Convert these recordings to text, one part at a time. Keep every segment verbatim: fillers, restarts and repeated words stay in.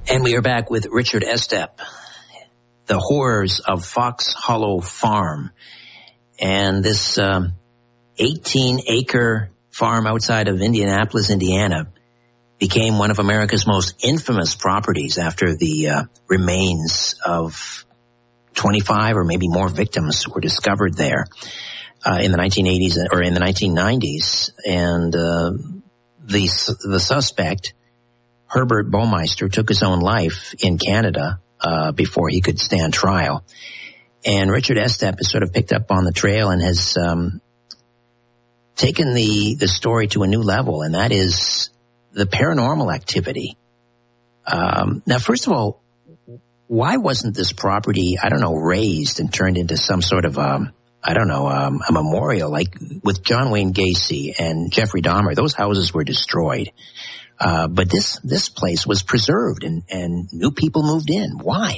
And we are back with Richard Estep, the horrors of Fox Hollow Farm. And this um, eighteen-acre farm outside of Indianapolis, Indiana, became one of America's most infamous properties after the uh, remains of twenty-five or maybe more victims were discovered there uh, in the nineteen eighties or in the nineteen nineties. And uh, the the suspect, Herbert Baumeister, took his own life in Canada uh, before he could stand trial. And Richard Estep has sort of picked up on the trail and has um, taken the, the story to a new level, and that is the paranormal activity. Um, now, first of all, why wasn't this property, I don't know, raised and turned into some sort of, um, I don't know, um, a memorial? Like with John Wayne Gacy and Jeffrey Dahmer, those houses were destroyed. Uh, but this, this place was preserved and, and new people moved in. Why?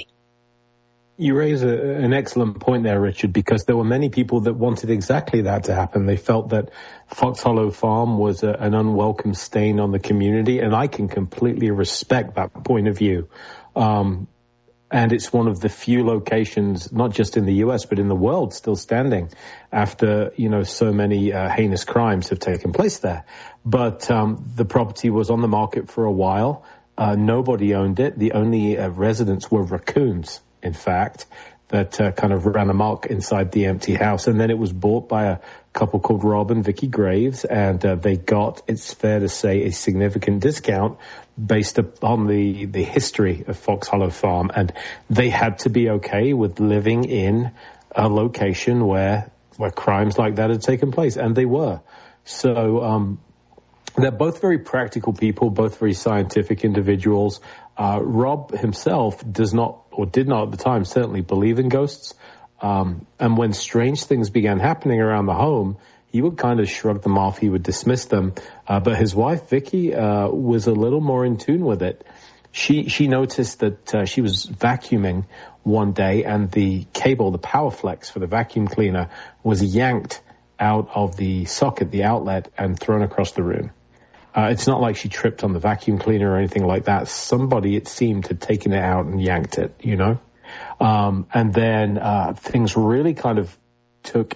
You raise a, an excellent point there, Richard, because there were many people that wanted exactly that to happen. They felt that Fox Hollow Farm was a, an unwelcome stain on the community, and I can completely respect that point of view. Um, and it's one of the few locations, not just in the U S, but in the world, still standing after, you know, so many uh, heinous crimes have taken place there. But um, the property was on the market for a while. Uh, nobody owned it. The only uh, residents were raccoons, in fact, that uh, kind of ran amok inside the empty house. And then it was bought by a couple called Rob and Vicky Graves, and uh, they got, it's fair to say, a significant discount based upon the, the history of Fox Hollow Farm. And they had to be okay with living in a location where, where crimes like that had taken place, and they were. So um, they're both very practical people, both very scientific individuals. Uh, Rob himself does not, or did not at the time, certainly believe in ghosts. Um, and when strange things began happening around the home, he would kind of shrug them off. He would dismiss them. Uh, but his wife, Vicky, uh, was a little more in tune with it. She, she noticed that uh, she was vacuuming one day, and the cable, the power flex for the vacuum cleaner, was yanked out of the socket, the outlet, and thrown across the room. Uh, it's not like she tripped on the vacuum cleaner or anything like that. Somebody, it seemed, had taken it out and yanked it, you know? Um, and then uh, things really kind of took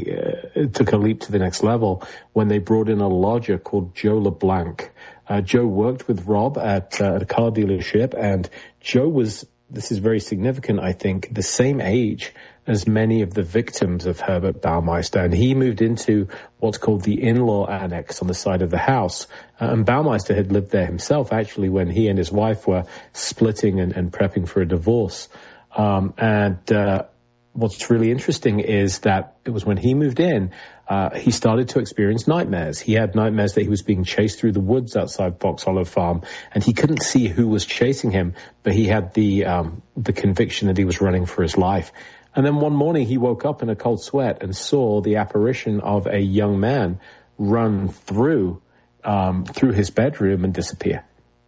a uh, took a leap to the next level when they brought in a lodger called Joe LeBlanc. Uh, Joe worked with Rob at, uh, at a car dealership, and Joe was, this is very significant, I think, the same age as many of the victims of Herbert Baumeister. And he moved into what's called the in-law annex on the side of the house. Uh, and Baumeister had lived there himself, actually, when he and his wife were splitting and, and prepping for a divorce. Um, and uh, what's really interesting is that it was when he moved in, uh, he started to experience nightmares. He had nightmares that he was being chased through the woods outside Fox Hollow Farm, and he couldn't see who was chasing him, but he had the um, the conviction that he was running for his life. And then one morning he woke up in a cold sweat and saw the apparition of a young man run through um, through his bedroom and disappear.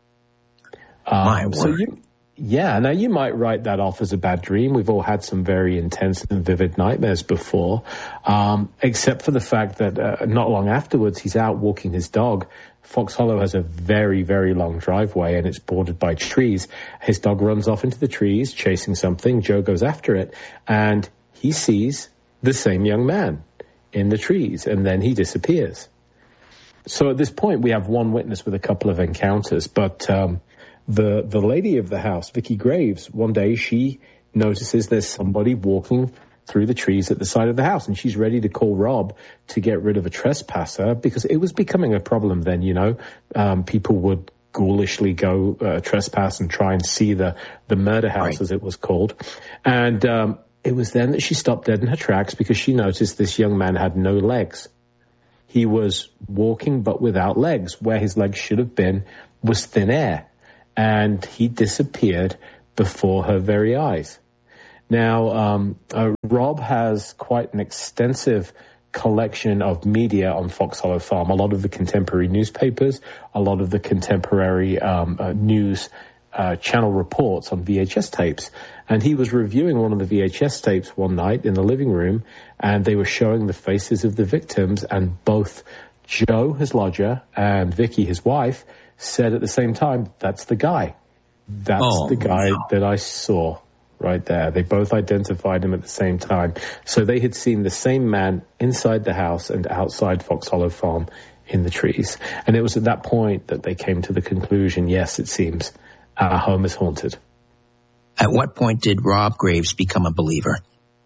Um, My word. So you, yeah, now you might write that off as a bad dream. We've all had some very intense and vivid nightmares before, um, except for the fact that uh, not long afterwards he's out walking his dog. Fox Hollow has a very, very long driveway, and it's bordered by trees. His dog runs off into the trees, chasing something. Joe goes after it, and he sees the same young man in the trees, and then he disappears. So at this point, we have one witness with a couple of encounters, but um, the the lady of the house, Vicky Graves, one day she notices there's somebody walking through the trees at the side of the house, and she's ready to call Rob to get rid of a trespasser, because it was becoming a problem then, you know. Um, people would ghoulishly go uh, trespass and try and see the, the murder house, right, as it was called. And um, it was then that she stopped dead in her tracks, because she noticed this young man had no legs. He was walking but without legs. Where his legs should have been was thin air. And he disappeared before her very eyes. Now, um, uh, Rob has quite an extensive collection of media on Fox Hollow Farm. A lot of the contemporary newspapers, a lot of the contemporary um, uh, news uh, channel reports on V H S tapes. And he was reviewing one of the V H S tapes one night in the living room, and they were showing the faces of the victims, and both Joe, his lodger, and Vicky, his wife, said at the same time, that's the guy. That's oh, the guy no. that I saw right there. They both identified him at the same time. So they had seen the same man inside the house and outside Fox Hollow Farm in the trees. And it was at that point that they came to the conclusion, yes, it seems our home is haunted. At what point did Rob Graves become a believer?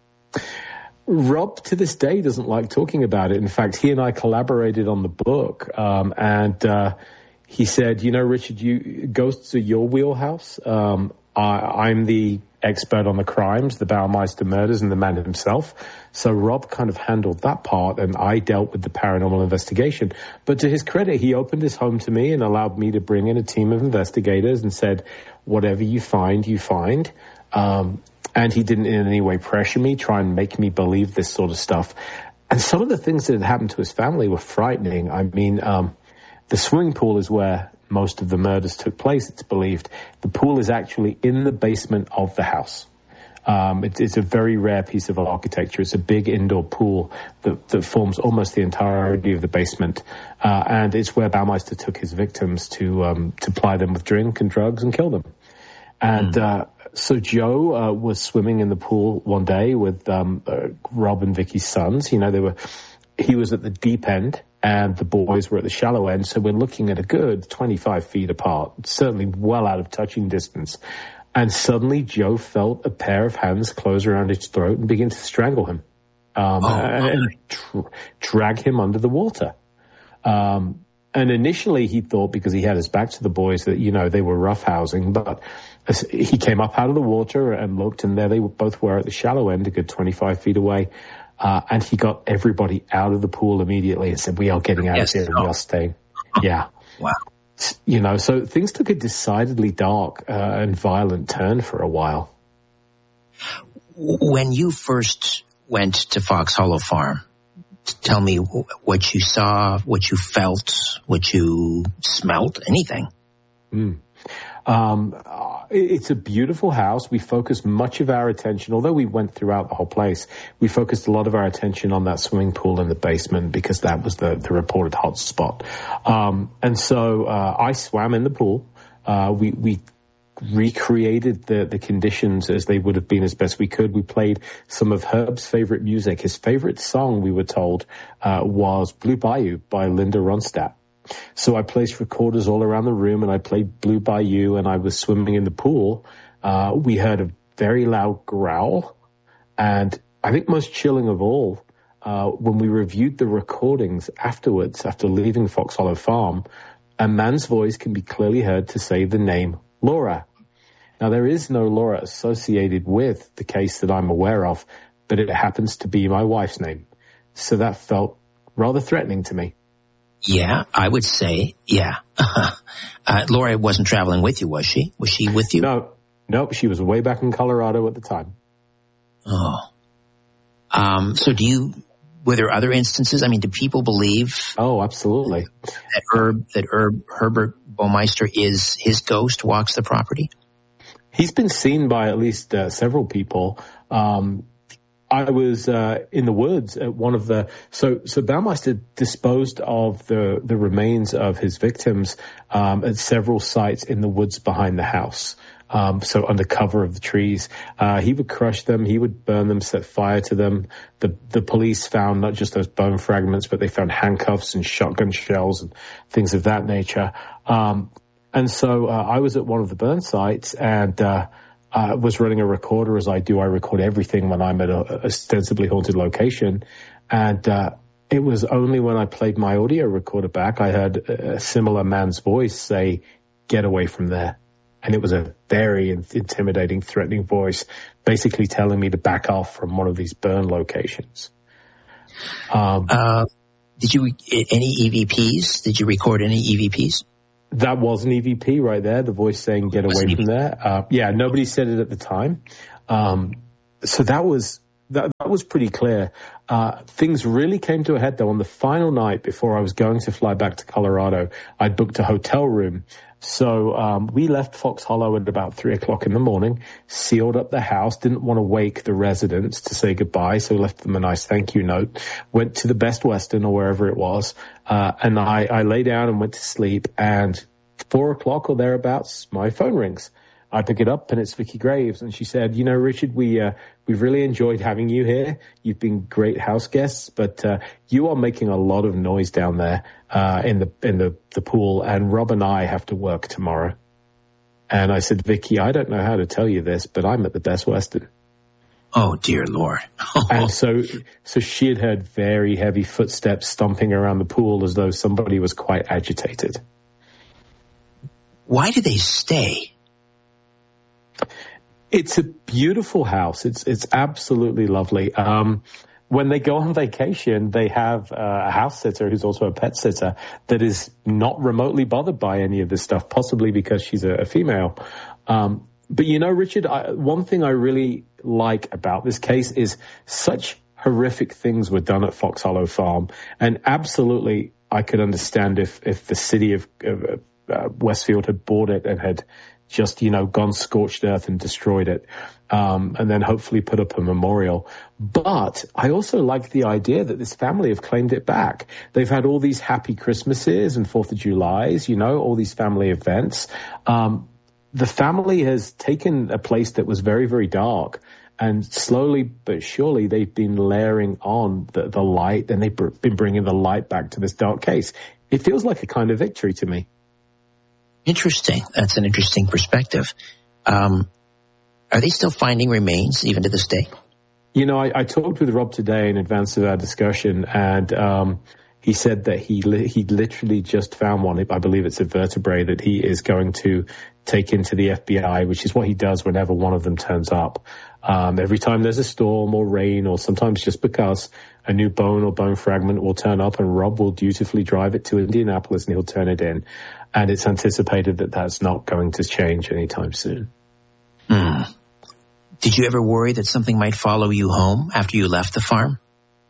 Rob, to this day, doesn't like talking about it. In fact, he and I collaborated on the book, um, and uh, he said, you know, Richard, you ghosts are your wheelhouse. Um, I, I'm the expert on the crimes, the Baumeister murders, and the man himself. So Rob kind of handled that part, and I dealt with the paranormal investigation. But to his credit, he opened his home to me and allowed me to bring in a team of investigators and said, whatever you find, you find. Um, and he didn't in any way pressure me, try and make me believe this sort of stuff. And some of the things that had happened to his family were frightening. I mean, um, the swimming pool is where most of the murders took place, it's believed. The pool is actually in the basement of the house. Um, it, it's a very rare piece of architecture. It's a big indoor pool that, that forms almost the entirety of the basement. Uh, and it's where Baumeister took his victims to um, to ply them with drink and drugs and kill them. And mm. uh, so Joe uh, was swimming in the pool one day with um, uh, Rob and Vicky's sons. You know, they were. He was at the deep end, and the boys were at the shallow end. So we're looking at a good twenty-five feet apart, certainly well out of touching distance. And suddenly Joe felt a pair of hands close around his throat and begin to strangle him um, oh, and, and tra- drag him under the water. Um, and initially he thought, because he had his back to the boys, that, you know, they were roughhousing. But as he came up out of the water and looked, and there they both were at the shallow end, a good twenty-five feet away. Uh, and he got everybody out of the pool immediately and said, we are getting out yes, of here. no. We are staying. Yeah. Wow. You know, so things took a decidedly dark uh, and violent turn for a while. When you first went to Fox Hollow Farm, tell me what you saw, what you felt, what you smelt, anything. Mm. Um, it's a beautiful house. We focused much of our attention, although we went throughout the whole place, we focused a lot of our attention on that swimming pool in the basement because that was the, the reported hot spot. Um, and so, uh, I swam in the pool. Uh, we, we recreated the, the conditions as they would have been as best we could. We played some of Herb's favorite music. His favorite song, we were told, uh, was Blue Bayou by Linda Ronstadt. So I placed recorders all around the room, and I played Blue Bayou, and I was swimming in the pool. Uh, we heard a very loud growl, and I think most chilling of all, uh, when we reviewed the recordings afterwards, after leaving Fox Hollow Farm, a man's voice can be clearly heard to say the name Laura. Now, there is no Laura associated with the case that I'm aware of, but it happens to be my wife's name. So that felt rather threatening to me. Yeah, I would say, yeah. uh, Laura wasn't traveling with you, was she? Was she with you? No, nope. She was way back in Colorado at the time. Oh. Um, so do you, were there other instances? I mean, do people believe? Oh, absolutely. That Herb, that Herb, Herbert Baumeister is, his ghost walks the property? He's been seen by at least uh, several people. Um, I was uh, in the woods at one of the so so Baumeister disposed of the the remains of his victims um, at several sites in the woods behind the house. Um, so under cover of the trees, uh, he would crush them, he would burn them, set fire to them. The the police found not just those bone fragments, but they found handcuffs and shotgun shells and things of that nature. Um, and so uh, I was at one of the burn sites and. Uh, I uh, was running a recorder as I do. I record everything when I'm at a ostensibly haunted location. And uh, it was only when I played my audio recorder back, I heard a similar man's voice say, get away from there. And it was a very intimidating, threatening voice, basically telling me to back off from one of these burn locations. Um, uh, did you, any E V Ps? Did you record any E V Ps? That was an E V P right there, the voice saying, get away from there. Uh, yeah, nobody said it at the time. Um, so that was, that, that was pretty clear. Uh, things really came to a head though on the final night before I was going to fly back to Colorado. I'd booked a hotel room. So, um, we left Fox Hollow at about three o'clock in the morning, sealed up the house, didn't want to wake the residents to say goodbye. So left them a nice thank you note, went to the Best Western or wherever it was. Uh, and I, I lay down and went to sleep, and four o'clock or thereabouts, my phone rings. I pick it up and it's Vicky Graves. And she said, you know, Richard, we, uh, we've really enjoyed having you here. You've been great house guests, but, uh, you are making a lot of noise down there, uh, in the, in the, the pool, and Rob and I have to work tomorrow. And I said, Vicky, I don't know how to tell you this, but I'm at the Best Western. Oh, dear Lord. And so, so she had heard very heavy footsteps stomping around the pool as though somebody was quite agitated. Why do they stay? It's a beautiful house. It's it's absolutely lovely. Um, when they go on vacation, they have uh, a house sitter who's also a pet sitter that is not remotely bothered by any of this stuff, possibly because she's a, a female. Um, but you know, Richard, I, one thing I really like about this case is such horrific things were done at Fox Hollow Farm, and absolutely I could understand if if the city of, of uh, Westfield had bought it and had just, you know, gone scorched earth and destroyed it, um, and then hopefully put up a memorial. But I also like the idea that this family have claimed it back. They've had all these happy Christmases and Fourth of Julys, you know, all these family events. Um, the family has taken a place that was very, very dark, and slowly but surely they've been layering on the, the light, and they've been bringing the light back to this dark case. It feels like a kind of victory to me. Interesting. That's an interesting perspective. Um, are they still finding remains even to this day? You know, I, I talked with Rob today in advance of our discussion, and um, he said that he li- he literally just found one. I believe it's a vertebrae that he is going to take into the F B I, which is what he does whenever one of them turns up. Um, every time there's a storm or rain, or sometimes just because a new bone or bone fragment will turn up, and Rob will dutifully drive it to Indianapolis and he'll turn it in. And it's anticipated that that's not going to change anytime soon. Hmm. Did you ever worry that something might follow you home after you left the farm?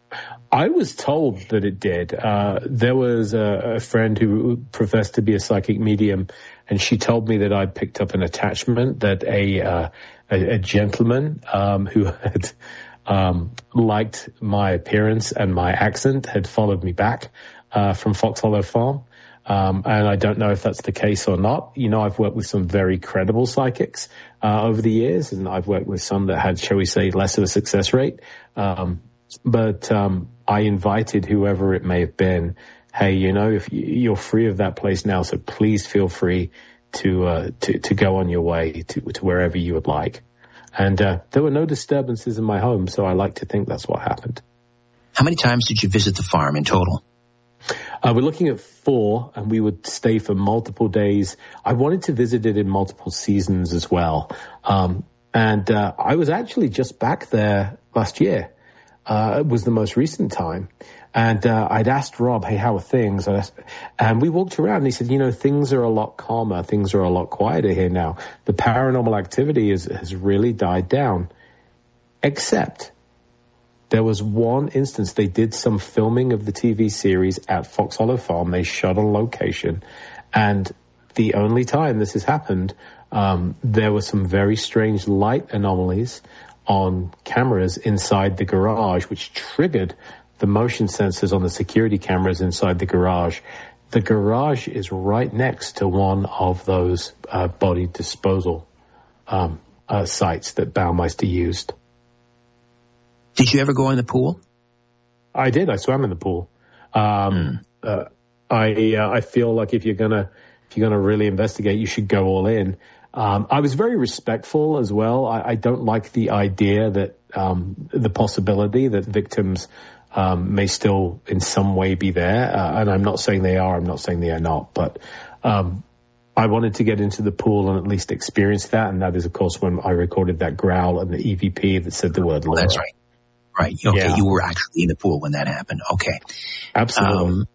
I was told that it did. Uh, there was a, a friend who professed to be a psychic medium, and she told me that I'd picked up an attachment, that a uh, a, a gentleman um, who had um, liked my appearance and my accent had followed me back uh, from Fox Hollow Farm. Um, and I don't know if that's the case or not. You know, I've worked with some very credible psychics uh, over the years, and I've worked with some that had, shall we say, less of a success rate. Um, but um, I invited whoever it may have been, hey, you know, if you're free of that place now, so please feel free to uh, to, to go on your way to, to wherever you would like. And uh, there were no disturbances in my home, so I like to think that's what happened. How many times did you visit the farm in total? Uh, we're looking at four, and we would stay for multiple days. I wanted to visit it in multiple seasons as well. Um, and uh, I was actually just back there last year. Uh, it was the most recent time. And uh, I'd asked Rob, hey, how are things? Asked, and we walked around, and he said, you know, things are a lot calmer. Things are a lot quieter here now. The paranormal activity is, has really died down. Except there was one instance. They did some filming of the T V series at Fox Hollow Farm. They shot on location. And the only time this has happened, um, there were some very strange light anomalies on cameras inside the garage, which triggered the motion sensors on the security cameras inside the garage. The garage is right next to one of those uh, body disposal um, uh, sites that Baumeister used. Did you ever go in the pool? I did. I swam in the pool. Um, mm. uh, I uh, I feel like if you're gonna if you're gonna really investigate, you should go all in. Um, I was very respectful as well. I, I don't like the idea that um, the possibility that victims um, may still in some way be there, uh, and I'm not saying they are. I'm not saying they are not, but um, I wanted to get into the pool and at least experience that, and that is, of course, when I recorded that growl and the E V P that said the word Laura. That's right. Right. Okay. Yeah. You were actually in the pool when that happened. Okay. Absolutely. Um,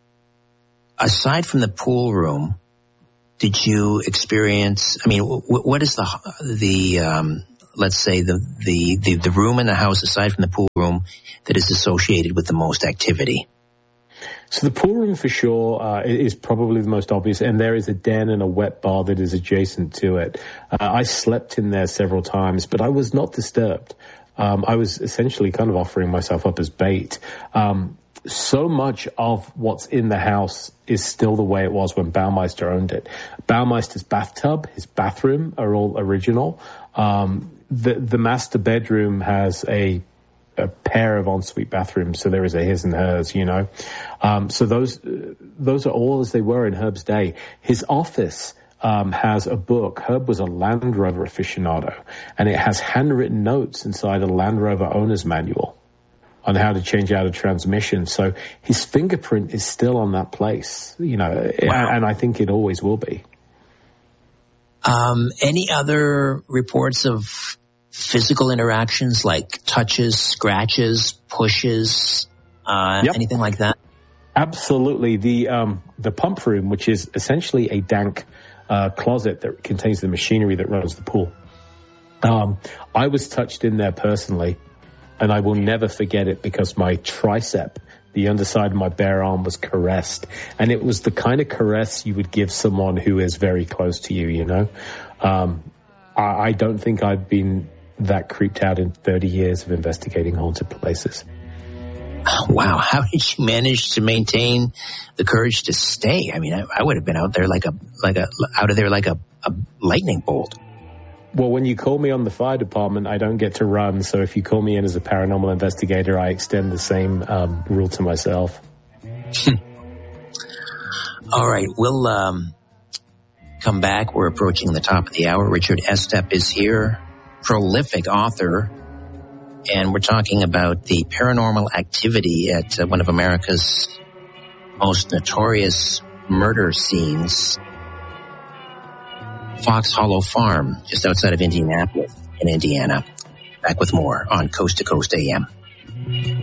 aside from the pool room, did you experience, I mean, w- what is the, the, um, let's say the, the, the, the room in the house aside from the pool room that is associated with the most activity? So the pool room for sure uh, is probably the most obvious, and there is a den and a wet bar that is adjacent to it. Uh, I slept in there several times, but I was not disturbed. Um, I was essentially kind of offering myself up as bait. Um, so much of what's in the house is still the way it was when Baumeister owned it. Baumeister's bathtub, his bathroom are all original. Um, the, the master bedroom has a, a pair of ensuite bathrooms, so there is a his and hers, you know. Um, so those, those are all as they were in Herb's day. His office, um, has a book. Herb was a Land Rover aficionado, and it has handwritten notes inside a Land Rover owner's manual on how to change out a transmission. So his fingerprint is still on that place, you know, wow. and I think it always will be. Um, any other reports of physical interactions like touches, scratches, pushes, uh, yep. anything like that? Absolutely. The, um, the pump room, which is essentially a dank, uh, closet that contains the machinery that runs the pool. Um, I was touched in there personally. And I will never forget it because my tricep, the underside of my bare arm, was caressed. And it was the kind of caress you would give someone who is very close to you, you know. Um, I, I don't think I've been that creeped out in thirty years of investigating haunted places. Wow. How did you manage to maintain the courage to stay? I mean, I, I would have been out there like a, like a, out of there like a, a lightning bolt. Well, when you call me on the fire department, I don't get to run. So if you call me in as a paranormal investigator, I extend the same um, rule to myself. All right. We'll um, come back. We're approaching the top of the hour. Richard Estep is here, prolific author. And we're talking about the paranormal activity at uh, one of America's most notorious murder scenes, Fox Hollow Farm, just outside of Indianapolis in Indiana. Back with more on Coast to Coast A M.